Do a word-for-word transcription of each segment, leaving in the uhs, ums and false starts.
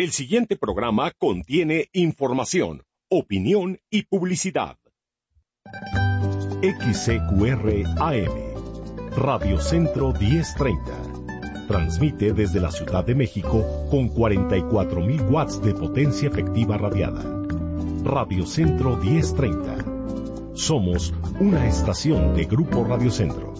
El siguiente programa contiene información, opinión y publicidad. X C Q R A M, Radio Centro diez treinta. Transmite desde la Ciudad de México con cuarenta y cuatro mil watts de potencia efectiva radiada. Radio Centro diez treinta. Somos una estación de Grupo Radio Centro.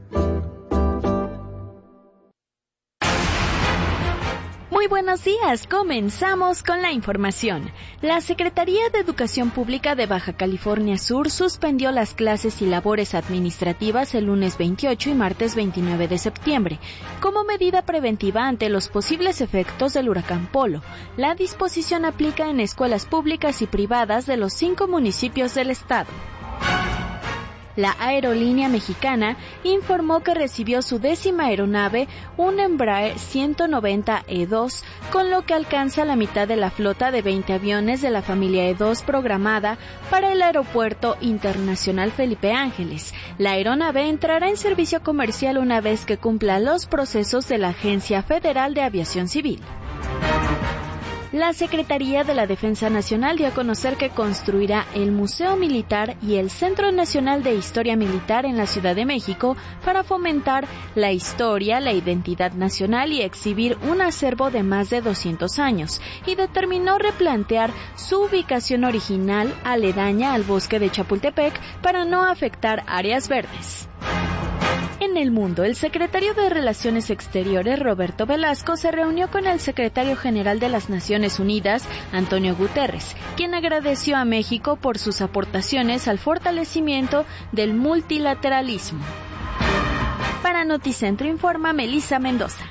Muy buenos días, comenzamos con la información. La Secretaría de Educación Pública de Baja California Sur suspendió las clases y labores administrativas el lunes veintiocho y martes veintinueve de septiembre, como medida preventiva ante los posibles efectos del huracán Polo. La disposición aplica en escuelas públicas y privadas de los cinco municipios del estado. La aerolínea mexicana informó que recibió su décima aeronave, un Embraer ciento noventa E dos, con lo que alcanza la mitad de la flota de veinte aviones de la familia E dos programada para el Aeropuerto Internacional Felipe Ángeles. La aeronave entrará en servicio comercial una vez que cumpla los procesos de la Agencia Federal de Aviación Civil. La Secretaría de la Defensa Nacional dio a conocer que construirá el Museo Militar y el Centro Nacional de Historia Militar en la Ciudad de México para fomentar la historia, la identidad nacional y exhibir un acervo de más de doscientos años, y determinó replantear su ubicación original aledaña al bosque de Chapultepec para no afectar áreas verdes. En el mundo, el secretario de Relaciones Exteriores, Roberto Velasco, se reunió con el secretario general de las Naciones Unidas, Antonio Guterres, quien agradeció a México por sus aportaciones al fortalecimiento del multilateralismo. Para Noticentro informa Melissa Mendoza.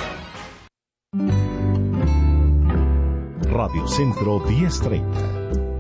Radio Centro diez treinta.